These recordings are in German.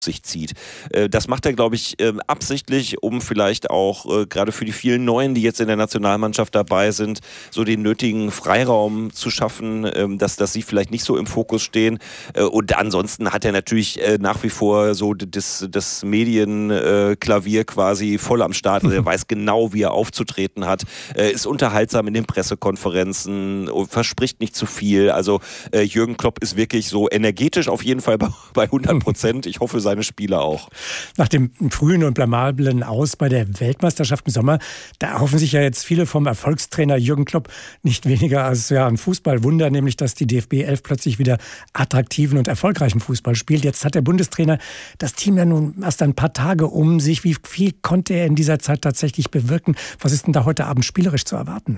sich zieht. Das macht er, glaube ich, absichtlich, um vielleicht auch gerade für die vielen Neuen, die jetzt in der Nationalmannschaft dabei sind, so den nötigen Freiraum zu schaffen, dass sie vielleicht nicht so im Fokus stehen. Und ansonsten hat er natürlich nach wie vor so das Medienklavier quasi voll am Start. Also er weiß genau, wie er aufzutreten hat, ist unterhaltsam in den Pressekonferenzen, verspricht nicht zu viel. Also Jürgen Klopp ist wirklich so energetisch auf jeden Fall bei 100%. Ich hoffe, seine Spieler auch. Nach dem frühen und blamablen Aus bei der Weltmeisterschaft im Sommer, da erhoffen sich ja jetzt viele vom Erfolgstrainer Jürgen Klopp nicht weniger als ein Fußballwunder, nämlich dass die DFB 11 plötzlich wieder attraktiven und erfolgreichen Fußball spielt. Jetzt hat der Bundestrainer das Team ja nun erst ein paar Tage um sich. Wie viel konnte er in dieser Zeit tatsächlich bewirken? Was ist denn da heute Abend spielerisch zu erwarten?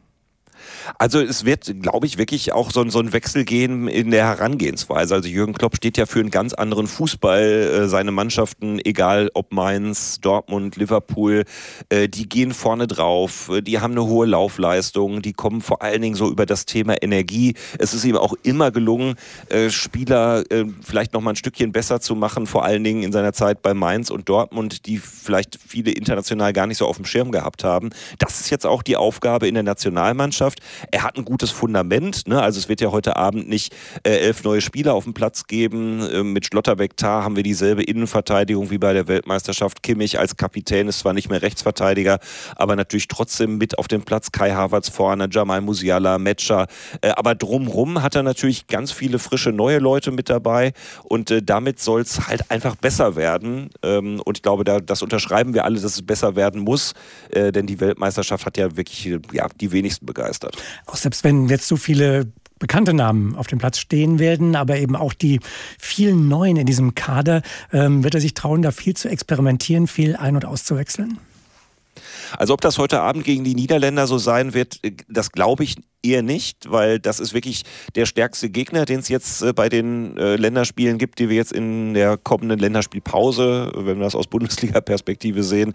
Also es wird, glaube ich, wirklich auch so ein Wechsel gehen in der Herangehensweise. Also Jürgen Klopp steht ja für einen ganz anderen Fußball. Seine Mannschaften, egal ob Mainz, Dortmund, Liverpool, die gehen vorne drauf. Die haben eine hohe Laufleistung. Die kommen vor allen Dingen so über das Thema Energie. Es ist ihm auch immer gelungen, Spieler vielleicht noch mal ein Stückchen besser zu machen. Vor allen Dingen in seiner Zeit bei Mainz und Dortmund, die vielleicht viele international gar nicht so auf dem Schirm gehabt haben. Das ist jetzt auch die Aufgabe in der Nationalmannschaft. Er hat ein gutes Fundament, ne? Also es wird ja heute Abend nicht 11 neue Spieler auf dem Platz geben. Mit Schlotterbeck, Tah haben wir dieselbe Innenverteidigung wie bei der Weltmeisterschaft. Kimmich als Kapitän ist zwar nicht mehr Rechtsverteidiger, aber natürlich trotzdem mit auf dem Platz. Kai Havertz vorne, Jamal Musiala, Metscher. Aber drumherum hat er natürlich ganz viele frische neue Leute mit dabei und damit soll es halt einfach besser werden. Und ich glaube, das unterschreiben wir alle, dass es besser werden muss, denn die Weltmeisterschaft hat ja wirklich die wenigsten begeistert. Auch selbst wenn jetzt so viele bekannte Namen auf dem Platz stehen werden, aber eben auch die vielen Neuen in diesem Kader, wird er sich trauen, da viel zu experimentieren, viel ein- und auszuwechseln? Also ob das heute Abend gegen die Niederländer so sein wird, das glaube ich eher nicht, weil das ist wirklich der stärkste Gegner, den es jetzt bei den Länderspielen gibt, die wir jetzt in der kommenden Länderspielpause, wenn wir das aus Bundesliga-Perspektive sehen,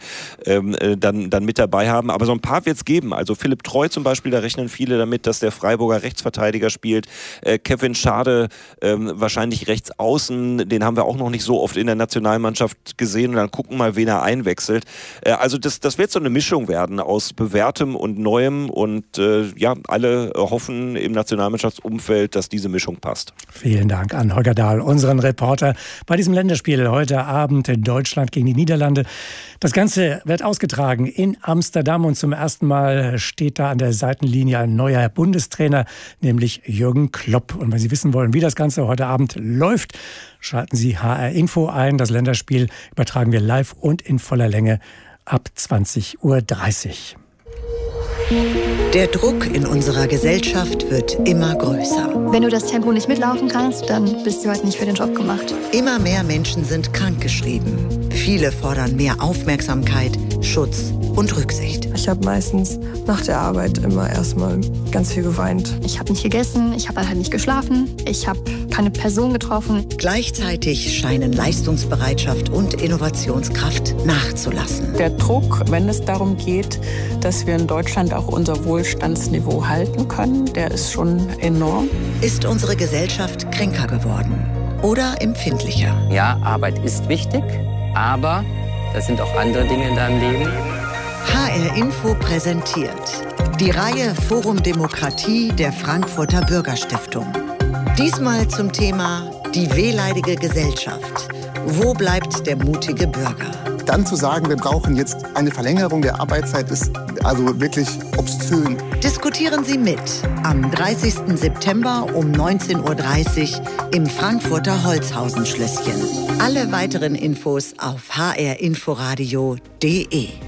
dann mit dabei haben. Aber so ein paar wird es geben. Also Philipp Treu zum Beispiel, da rechnen viele damit, dass der Freiburger Rechtsverteidiger spielt. Kevin Schade wahrscheinlich rechts außen, den haben wir auch noch nicht so oft in der Nationalmannschaft gesehen. Und dann gucken mal, wen er einwechselt. Also das wird so eine Mischung werden aus Bewährtem und Neuem und alle hoffen im Nationalmannschaftsumfeld, dass diese Mischung passt. Vielen Dank an Holger Dahl, unseren Reporter bei diesem Länderspiel heute Abend in Deutschland gegen die Niederlande. Das Ganze wird ausgetragen in Amsterdam und zum ersten Mal steht da an der Seitenlinie ein neuer Bundestrainer, nämlich Jürgen Klopp. Und wenn Sie wissen wollen, wie das Ganze heute Abend läuft, schalten Sie HR Info ein. Das Länderspiel übertragen wir live und in voller Länge ab 20:30 Uhr. Der Druck in unserer Gesellschaft wird immer größer. Wenn du das Tempo nicht mitlaufen kannst, dann bist du halt nicht für den Job gemacht. Immer mehr Menschen sind krankgeschrieben. Viele fordern mehr Aufmerksamkeit, Schutz und Rücksicht. Ich habe meistens nach der Arbeit immer erstmal ganz viel geweint. Ich habe nicht gegessen, ich habe halt nicht geschlafen, ich habe keine Person getroffen. Gleichzeitig scheinen Leistungsbereitschaft und Innovationskraft nachzulassen. Der Druck, wenn es darum geht, dass wir in Deutschland auch unser Wohlstandsniveau halten können, der ist schon enorm. Ist unsere Gesellschaft kränker geworden oder empfindlicher? Ja, Arbeit ist wichtig, aber das sind auch andere Dinge in deinem Leben. HR Info präsentiert die Reihe Forum Demokratie der Frankfurter Bürgerstiftung. Diesmal zum Thema die wehleidige Gesellschaft. Wo bleibt der mutige Bürger? Dann zu sagen, wir brauchen jetzt eine Verlängerung der Arbeitszeit, ist also wirklich obszön. Diskutieren Sie mit am 30. September um 19:30 Uhr im Frankfurter Holzhausen-Schlösschen. Alle weiteren Infos auf hrinforadio.de.